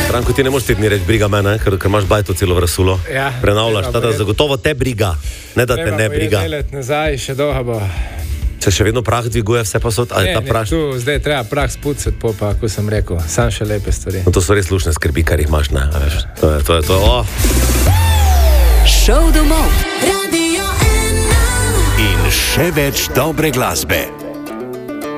Branko, ti ne moreš te dni reči briga mene, ker imaš bajto celo vrsulo. Ja, Prenavljaš, da zagotovo te briga, ne da te ne briga. Treba let nazaj, še dolgo bo. Se še vedno prah dviguje vse posod? Ne, tu zdaj treba prah spucati, pa, ko sem rekel, sam še lepe stvari. No, to so res lušne skrbi, kar jih imaš, ne? To je to. Šov domov. Radio 1. In še več dobre glasbe.